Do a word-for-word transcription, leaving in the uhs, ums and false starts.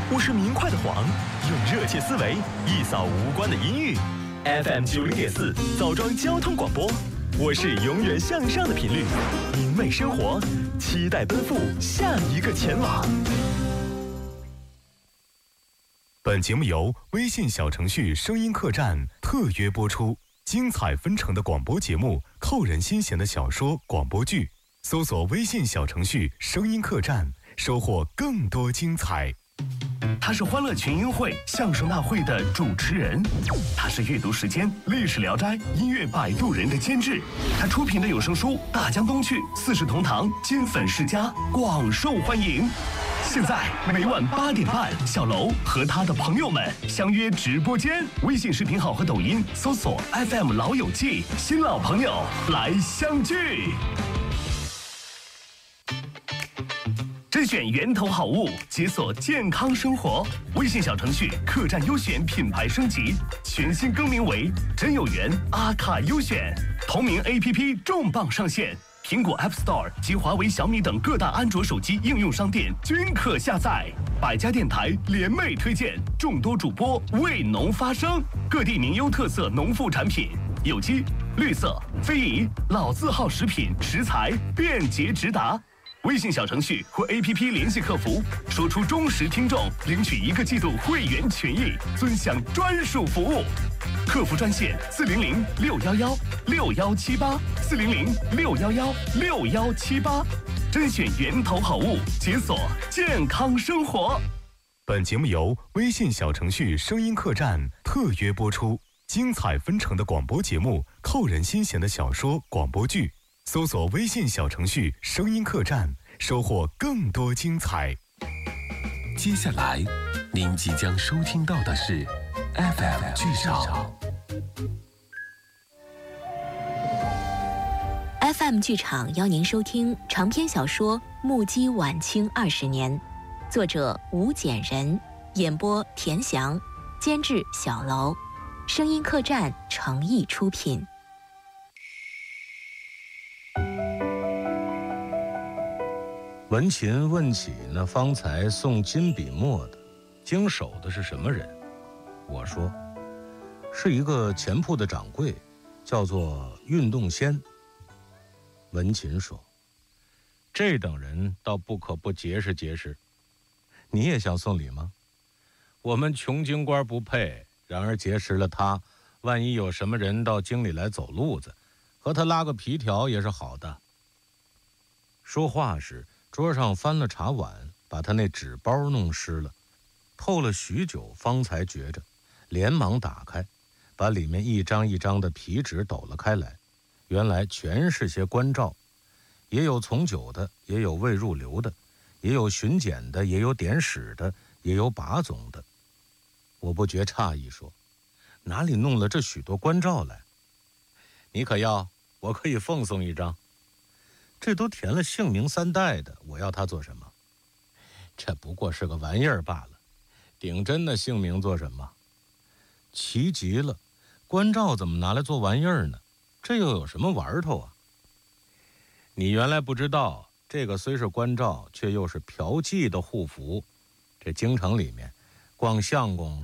我是明快的黄，用热切思维一扫无关的阴郁。F M 九零点四枣庄交通广播，我是永远向上的频率，明媚生活，期待奔赴下一个前往。 本节目由微信小程序声音客栈特约播出，精彩纷呈的广播节目，扣人心弦的小说广播剧，搜索微信小程序声音客栈，收获更多精彩。 他是欢乐群英会相声大会的主持人，他是阅读时间历史聊斋音乐摆渡人的监制，他出品的有声书《大江东去》《四世同堂》金粉世家广受欢迎。现在每晚八点半，小楼和他的朋友们相约直播间，微信视频号和抖音搜索 F M 老友记，新老朋友来相聚。甄选源头好物，解锁健康生活。微信小程序客栈优选品牌升级，全新更名为真有缘阿卡优选。同名 A P P 重磅上线，苹果 App Store 及华为、小米等各大安卓手机应用商店均可下载。百家电台联袂推荐，众多主播为农发声，各地名优特色农副产品，有机、绿色、非遗、老字号食品食材便捷直达。微信小程序或 A P P 联系客服，说出忠实听众，领取一个季度会员权益，尊享专属服务。客服专线四零零六幺幺六幺七八四零零六幺幺六幺七八，甄选源头好物，解锁健康生活。 本节目由微信小程序声音客栈特约播出，精彩纷呈的广播节目，扣人心弦的小说广播剧。搜索微信小程序声音客栈，收获更多精彩。 接下来您即将收听到的是 F M 剧场。 F M 剧场邀您收听长篇小说《目击晚清二十年》，作者吴简人，演播田翔，监制小楼，声音客栈诚意出品。 文琴问起那方才送金笔墨的经手的是什么人，我说是一个钱铺的掌柜，叫做运动仙。文琴说，这等人倒不可不结识结识。你也想送礼吗？我们穷京官不配，然而结识了他，万一有什么人到京里来走路子，和他拉个皮条也是好的。说话时桌上翻了茶碗，把他那纸包弄湿了，透了许久方才觉着，连忙打开，把里面一张一张的皮纸抖了开来，原来全是些关照，也有从九的，也有未入流的，也有巡检的，也有典史的，也有把总的。我不觉诧异，说哪里弄了这许多关照来？你可要？我可以奉送一张。这都填了姓名三代的，我要他做什么？这不过是个玩意儿罢了，顶真的姓名做什么？奇极了，关照怎么拿来做玩意儿呢？这又有什么玩头啊？你原来不知道，这个虽是关照，却又是嫖妓的护符。这京城里面，逛相公